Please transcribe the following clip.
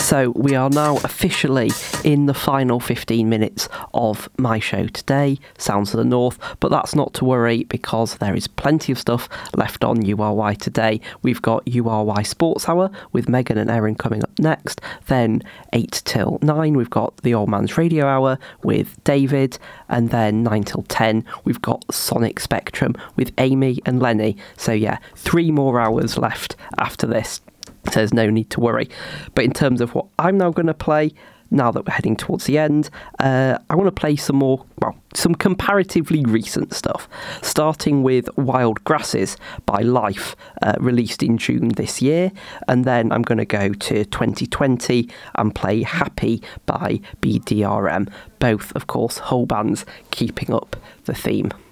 So we are now officially in the final 15 minutes of my show today, Sounds of the North, but that's not to worry because there is plenty of stuff left on URY today. We've got URY Sports Hour with Megan and Erin coming up next. Then 8 till 9, we've got the Old Man's Radio Hour with David. And then 9 till 10, we've got Sonic Spectrum with Amy and Lenny. So yeah, 3 more hours left after this. So there's no need to worry. But in terms of what I'm now going to play, now that we're heading towards the end, I want to play some comparatively recent stuff, starting with Wild Grasses by Life, released in June this year, and then I'm going to go to 2020 and play Happy by BDRM, both, of course, whole bands keeping up the theme.